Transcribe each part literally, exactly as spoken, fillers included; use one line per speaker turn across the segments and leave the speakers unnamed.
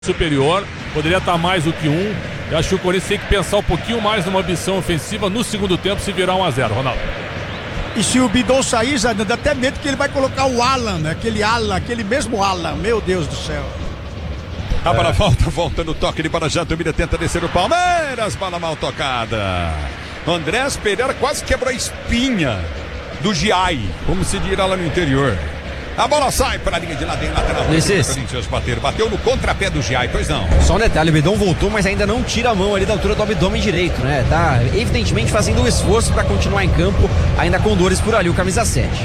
superior, poderia estar mais do que um. Eu acho que o Corinthians tem que pensar um pouquinho mais numa ambição ofensiva no segundo tempo se virar um a zero, Ronaldo.
E se o Bidon sair, já dá até medo que ele vai colocar o Alan, né? Aquele Alan, aquele mesmo Alan, meu Deus do céu.
A bola volta, volta no toque de bola, já domina, tenta descer o Palmeiras, bola mal tocada. Andrés Pereira quase quebrou a espinha do Giai, como se dirá lá no interior. A bola sai para a linha de ladeira, lateral. Corinthians bater, bateu no contrapé do Giai, pois não.
Só um detalhe, o Bidon voltou, mas ainda não tira a mão ali da altura do abdômen direito, né? Tá evidentemente fazendo um esforço para continuar em campo, ainda com dores por ali, o camisa sete.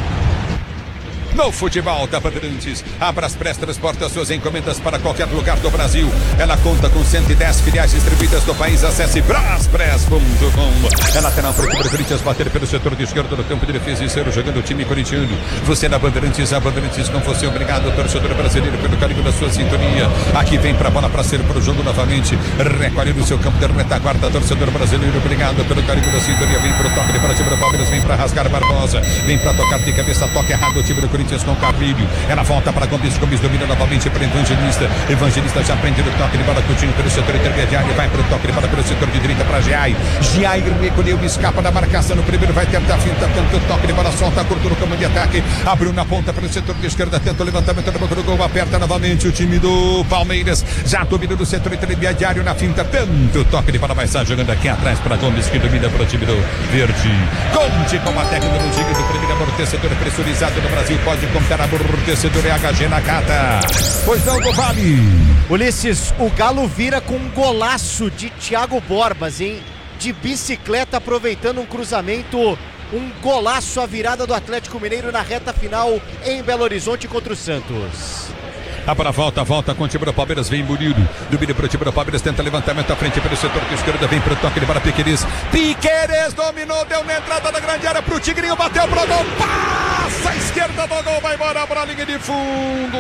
No futebol da Bandeirantes, a Braspress transporta suas encomendas para qualquer lugar do Brasil. Ela conta com cento e dez filiais distribuídas no país. Acesse braspress ponto com. É lateral para o Corinthians bater pelo setor de esquerda do campo de defesa e ser jogando o time corintiano. Você na Bandeirantes, a Bandeirantes com você. Obrigado, torcedor brasileiro, pelo carinho da sua sintonia. Aqui vem para a bola para ser para o jogo novamente. Recolhe no seu campo de retaguarda, torcedor brasileiro. Obrigado pelo carinho da sintonia. Vem para o toque para o time do Palmeiras, vem para rasgar Barbosa. Vem para tocar de cabeça, toque errado o time do Corinthians com Carrilho. Ela volta para Gomes, Gomes domina novamente para Evangelista. Evangelista já prende no toque de bola, Coutinho pelo setor intermediário, vai para o toque de bola pelo setor de direita para Giai. Giai recolheu, escapa da marcação no primeiro, vai tentar finta, tenta o toque de bola, solta, curto no comando de ataque, abriu na ponta pelo setor de esquerda, tenta o levantamento da boca do gol, aperta novamente o time do Palmeiras, já domina do setor intermediário na finta, tenta o toque de bola, vai estar jogando aqui atrás para Gomes, que domina para o time do Verde. Conte com a tecnologia do primeiro amortecedor pressurizado no Brasil, pode contar amortecedor e H G na cata. Pois não, do Vale.
Ulisses, o Galo vira com um golaço de Thiago Borbas, hein? De bicicleta, aproveitando um cruzamento. Um golaço a virada do Atlético Mineiro na reta final em Belo Horizonte contra o Santos.
A bola volta, volta com o time do Palmeiras, vem Murilo, domina para o time do Palmeiras, tenta levantamento à frente pelo setor de esquerda, vem para o toque de bola Piqueires, Piqueires dominou, deu na entrada da grande área para o Tigrinho, bateu pro gol, passa a esquerda do gol, vai embora para a linha de fundo,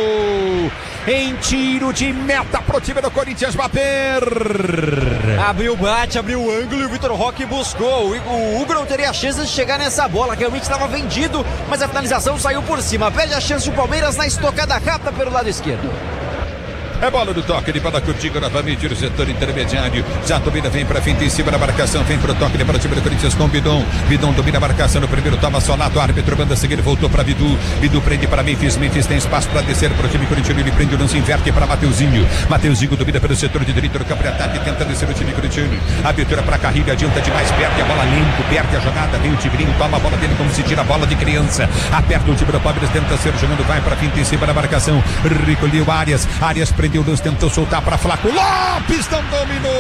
em tiro de meta pro time do Corinthians bater.
Abriu o bate, abriu o ângulo e o Vitor Roque buscou. O Hugo não teria a chance de chegar nessa bola, realmente estava vendido, mas a finalização saiu por cima. Perde a chance o Palmeiras na estocada rápida pelo lado esquerdo.
É bola do toque de bola curtindo novamente no setor intermediário. Já domina, vem pra frente em cima da marcação. Vem pro toque de bola, time do Corinthians com Bidon. Bidon domina a marcação no primeiro, toma solado. Árbitro manda seguir, voltou pra Bidu. Bidu prende para Memphis. Memphis tem espaço pra descer pro time corintiano. Ele prende o lance, inverte para Mateuzinho. Mateuzinho domina pelo setor de direito do campo de ataque. Tenta descer o time corintiano. Abertura pra Carrilho, adianta demais. Perde a bola limpo, perde a jogada. Vem o Tigrinho, toma a bola dele como se tira a bola de criança. Aperta o time do Palmeiras, tenta ser jogando, vai pra frente em cima da marcação. Recolheu Arias. Arias prendeu o lance, tentou soltar para Flaco Lopes, não dominou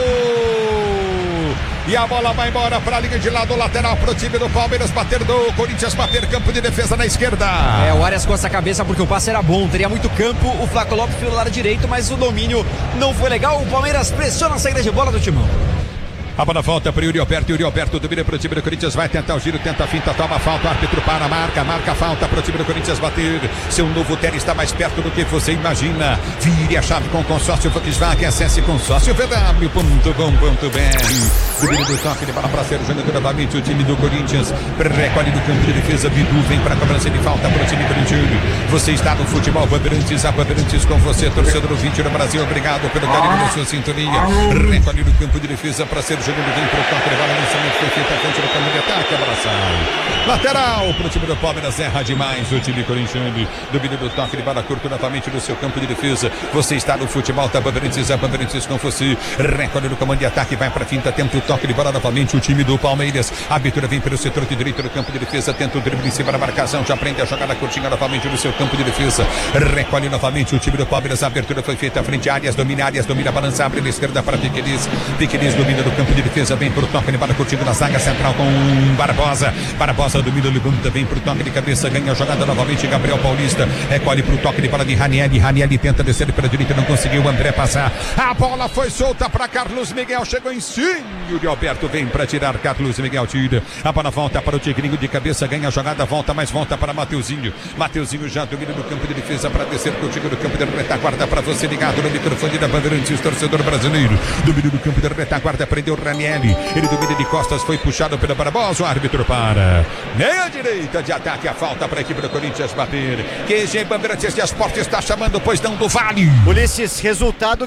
e a bola vai embora para a linha de lado lateral para o time do Palmeiras bater do Corinthians, bater campo de defesa na esquerda.
É, o Arias coça a cabeça porque o passe era bom, teria muito campo, o Flaco Lopes pelo lado direito, mas o domínio não foi legal, o Palmeiras pressiona a saída de bola do Timão.
A bola volta para o Yuri Alberto, Yuri Alberto domina para o time do Corinthians, vai tentar o giro, tenta a finta, toma a falta, árbitro para, marca, marca a falta para o time do Corinthians bater. Seu novo Terra está mais perto do que você imagina. Vire a chave com o consórcio Volkswagen, acesse consórcio v w ponto com ponto b r. Domínio do toque de bola para ser jogando novamente o time do Corinthians. Recolhe do campo de defesa, Bidu vem para a cobrança de falta para o time corintiano. Você está no futebol Bandeirantes, a Bandeirantes com você, torcedor vinte no Brasil, obrigado pelo carinho da sua sintonia. Recolhe do campo de defesa para ser jogando, vem para o toque de bola, lançamento foi feito à frente do campo de ataque, abraçado. Lateral para o time do Palmeiras, erra demais o time corintiano. Domínio do toque de bola curto novamente no seu campo de defesa. Você está no futebol da Bandeirantes, a Bandeirantes com você. Recolhe no comando de ataque, vai para a finta, tenta o toque de bola novamente o time do Palmeiras. A abertura vem pelo setor de direito do campo de defesa, tenta o drible em cima da marcação, já prende a jogada curtinha novamente no seu campo de defesa. Recolhe novamente o time do Palmeiras, a abertura foi feita à frente, Arias domina, Arias domina, balança, abre na esquerda para Piqueires. Piqueires domina do campo de defesa, vem pro toque de bola curtindo na zaga central com Barbosa. Barbosa domina, levanta, vem pro toque de cabeça, ganha a jogada novamente Gabriel Paulista. Recolhe pro toque de bola de Ranieri. Ranieri tenta descer pela direita, não conseguiu o André passar. A bola foi solta para Carlos Miguel, chegou em cima. O de Alberto vem para tirar, Carlos Miguel tira. A bola volta para o Tigrinho de cabeça, ganha a jogada, volta, mas volta para Mateuzinho. Mateuzinho já domina no campo de defesa para descer contigo no campo de retaguarda para você ligado no microfone da Bandeirantes, torcedor brasileiro. Domínio do campo de retaguarda, prendeu Ranieri. Ele domina de costas, foi puxado pela Barbosa. O árbitro para. Meia direita de ataque, a falta para a equipe do Corinthians bater. Q G Bandeirantes de Esporte está chamando, pois não, do Vale.
Ulisses, resultado